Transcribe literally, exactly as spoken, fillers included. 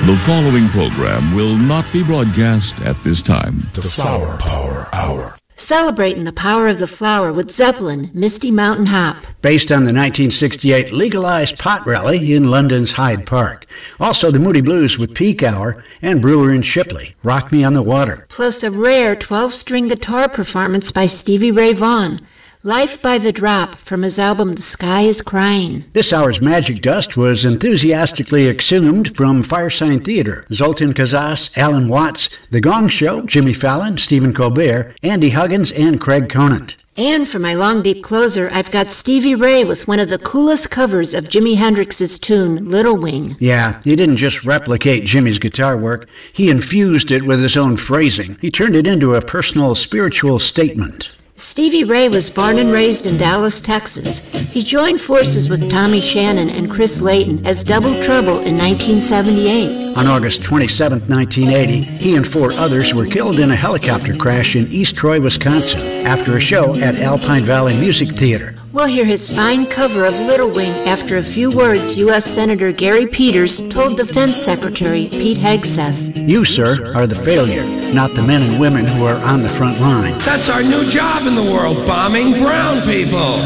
The following program will not be broadcast at this time. The Flower Power Hour. Celebrating the power of the flower with Zeppelin, Misty Mountain Hop. Based on the nineteen sixty-eight legalized pot rally in London's Hyde Park. Also the Moody Blues with Peak Hour and Brewer and Shipley, Rock Me on the Water. Plus a rare twelve-string guitar performance by Stevie Ray Vaughan. Life by the Drop from his album The Sky is Crying. This hour's Magic Dust was enthusiastically exhumed from Firesign Theater. Zoltan Kazas, Alan Watts, The Gong Show, Jimmy Fallon, Stephen Colbert, Andy Huggins, and Craig Conant. And for my long deep closer, I've got Stevie Ray with one of the coolest covers of Jimi Hendrix's tune, Little Wing. Yeah, he didn't just replicate Jimmy's guitar work, he infused it with his own phrasing. He turned it into a personal spiritual statement. Stevie Ray was born and raised in Dallas, Texas. He joined forces with Tommy Shannon and Chris Layton as Double Trouble in nineteen seventy-eight. On August twenty-seventh, nineteen eighty, he and four others were killed in a helicopter crash in East Troy, Wisconsin, after a show at Alpine Valley Music Theater. We'll hear his fine cover of Little Wing after a few words U S Senator Gary Peters told Defense Secretary Pete Hegseth. You, sir, are the failure, not the men and women who are on the front line. That's our new job in the world, bombing brown people.